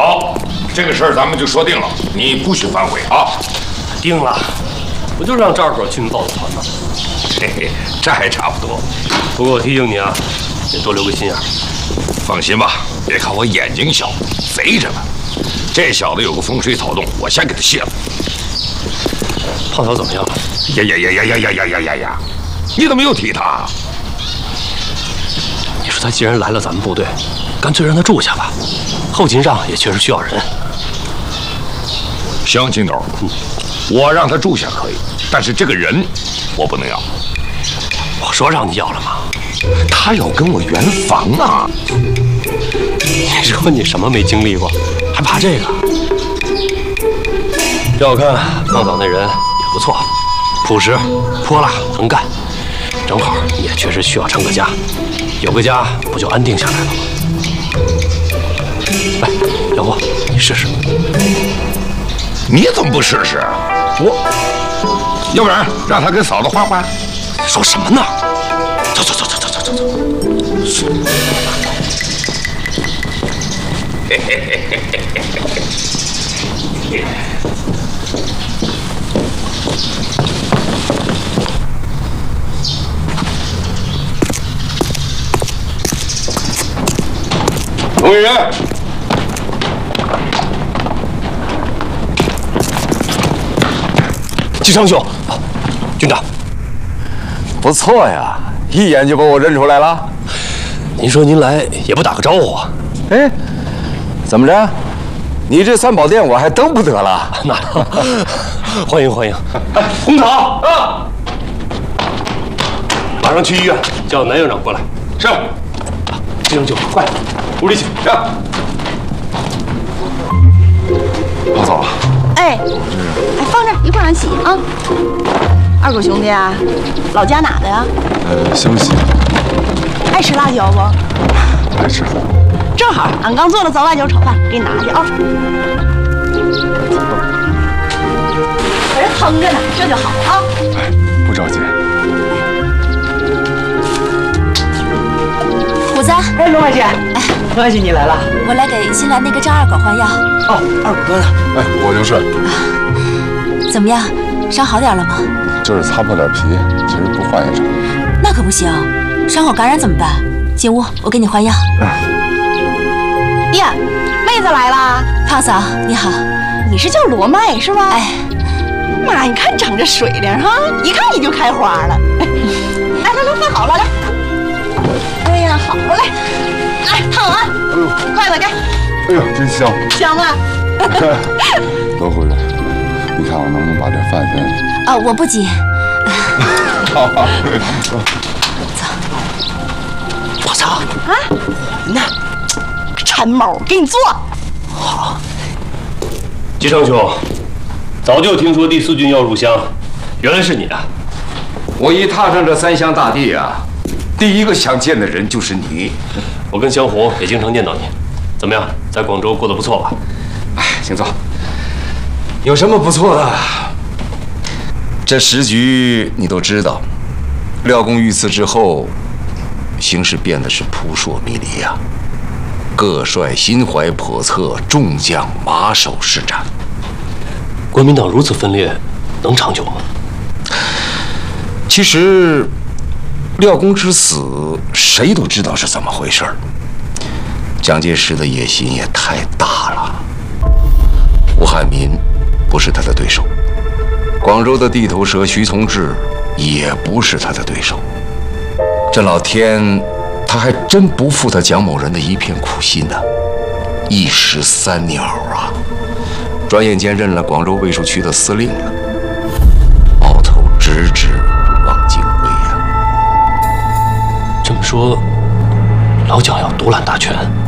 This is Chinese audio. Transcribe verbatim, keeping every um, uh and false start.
好，这个事儿咱们就说定了，你不许反悔啊！ 定了，我就让赵二狗去你豹子团呢。 嘿嘿，这还差不多。 不过我提醒你啊，得多留个心眼。 放心吧，别看我眼睛小，贼着呢。这小子有个风吹草动，我先给他卸了。 胖嫂怎么样了？ 呀呀呀呀呀呀呀呀呀呀！你怎么又提他？ 你说他既然来了咱们部队，干脆让他住下吧。后勤上也确实需要人。 行，金斗，我让他住下可以，但是这个人我不能要。 我说让你要了吗？ 他要跟我圆房啊！ 你说你什么没经历过，还怕这个？要我看，胖嫂那人也不错，朴实、泼辣、能干，正好你也确实需要成个家，有个家不就安定下来了吗？来，要不你试试？ 你怎么不试试？我，要不然让他跟嫂子换换。 说什么呢？走走走走走走走走。 嘿嘿嘿嘿嘿嘿。同人， 季昌兄，军长， 不错呀，一眼就把我认出来了。 您说您来也不打个招呼啊？ 哎，怎么着？你这三宝殿我还登不得了？ 那欢迎欢迎。哎，红草啊，马上去医院叫南院长过来。 是。 季昌兄，快，屋里请。 是。 胖嫂， 哎，哎，放这儿，一会儿俺洗啊。二狗兄弟啊，老家哪的呀？ 呃，湘西。 爱吃辣椒不？ 爱吃。 正好，俺刚做了糟辣椒炒饭，给你拿去啊。可是腾着呢，这就好啊。 哎，不着急。 虎子， 哎，龙爱姐，哎，龙爱姐你来了， 我来给新来那个赵二狗换药。 哦，二狗哥呢？ 哎，我就是。 怎么样，伤好点了吗？ 就是擦破点皮，其实不换也成。 那可不行，伤口感染怎么办？进屋，我给你换药。 呀，妹子来啦！ 胖嫂你好， 你是叫罗麦是吧？ 哎， 妈，你看长这水灵哈，一看你就开花了。来来来，饭好了，来。哎呀，好嘞，来烫完，哎呦，筷子给。 哎呦，真香！ 香啊！ 罗夫人，你看我能不能把这饭先…… 啊，我不急。 好好。 走。 我操！ 啊，那馋猫，给你做。 好。季昌兄，早就听说第四军要入湘，原来是你啊！ 我一踏上这三湘大地啊，第一个想见的人就是你。 我跟香红也经常念叨你。怎么样，在广州过得不错吧？ 哎，请坐。有什么不错的？这时局你都知道，廖公遇刺之后，形势变得是扑朔迷离呀、啊。各帅心怀叵测，众将马首是瞻。 国民党如此分裂，能长久吗？ 其实，廖公之死，谁都知道是怎么回事儿。蒋介石的野心也太大了，吴汉民不是他的对手，广州的地头蛇徐从志也不是他的对手。这老天，他还真不负他蒋某人的一片苦心呢、啊，一石三鸟啊！转眼间任了广州卫戍区的司令了，矛头直指汪精卫呀、啊。 这么说，老蒋要独揽大权？